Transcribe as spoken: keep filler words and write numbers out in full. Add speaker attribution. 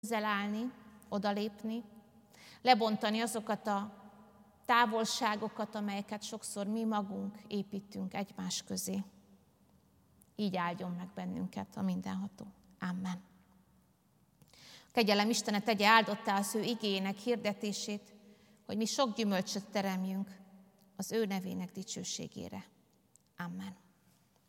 Speaker 1: közel állni, odalépni, lebontani azokat a távolságokat, amelyeket sokszor mi magunk építünk egymás közé. Így áldjon meg bennünket a mindenható. Amen. A kegyelem Istene tegye áldottá az ő igéjének hirdetését, hogy mi sok gyümölcsöt teremjünk az ő nevének dicsőségére. Amen.